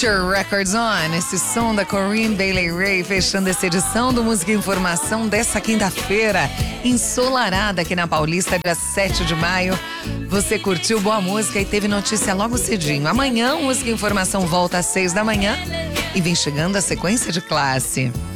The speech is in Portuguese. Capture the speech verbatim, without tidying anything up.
Put Your Records On, esse som da Corinne Bailey Rae, fechando essa edição do Música e Informação dessa quinta-feira, ensolarada aqui na Paulista, dia sete de maio. Você curtiu boa música e teve notícia logo cedinho. Amanhã, Música e Informação volta às seis da manhã e vem chegando a sequência de classe.